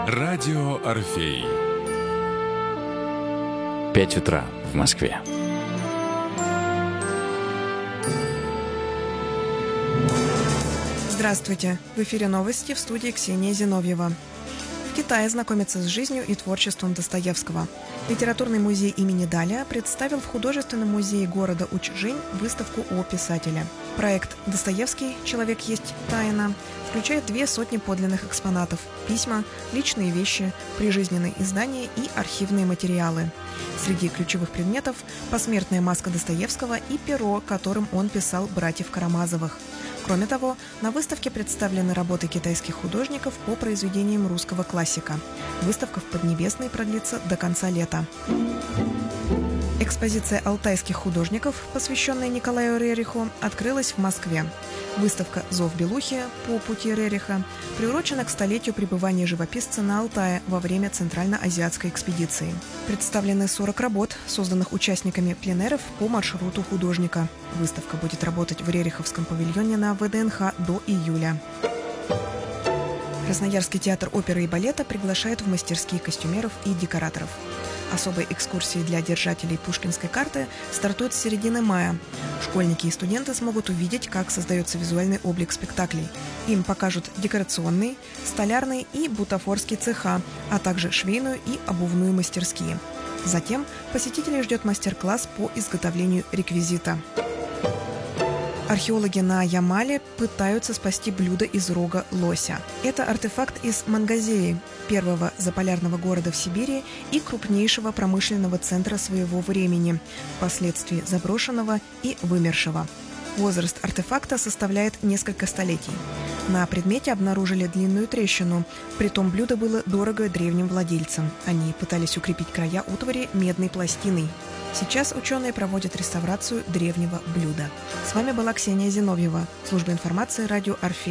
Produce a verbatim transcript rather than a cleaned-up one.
Радио Орфей. Пять утра в Москве. Здравствуйте! В эфире новости, в студии Ксения Зиновьева. В Китае знакомиться с жизнью и творчеством Достоевского. Литературный музей имени Даля представил в художественном музее города Учжэнь выставку о писателе. Проект «Достоевский. Человек есть тайна» включает две сотни подлинных экспонатов, письма, личные вещи, прижизненные издания и архивные материалы. Среди ключевых предметов – посмертная маска Достоевского и перо, которым он писал братьев Карамазовых. Кроме того, на выставке представлены работы китайских художников по произведениям русского классика. Выставка в Поднебесной продлится до конца лета. Экспозиция алтайских художников, посвященная Николаю Рериху, открылась в Москве. Выставка «Зов Белухи» по пути Рериха приурочена к столетию пребывания живописца на Алтае во время Центрально-Азиатской экспедиции. Представлены сорок работ, созданных участниками пленэров по маршруту художника. Выставка будет работать в Рериховском павильоне на ВДНХ до июля. Красноярский театр оперы и балета приглашает в мастерские костюмеров и декораторов. Особые экскурсии для держателей пушкинской карты стартуют с середины мая. Школьники и студенты смогут увидеть, как создается визуальный облик спектаклей. Им покажут декорационный, столярный и бутафорский цеха, а также швейную и обувную мастерские. Затем посетителей ждет мастер-класс по изготовлению реквизита. Археологи на Ямале пытаются спасти блюдо из рога лося. Это артефакт из Мангазеи, первого заполярного города в Сибири и крупнейшего промышленного центра своего времени, впоследствии заброшенного и вымершего. Возраст артефакта составляет несколько столетий. На предмете обнаружили длинную трещину, притом блюдо было дорого древним владельцам. Они пытались укрепить края утвари медной пластиной. Сейчас ученые проводят реставрацию древнего блюда. С вами была Ксения Зиновьева, служба информации радио Орфей.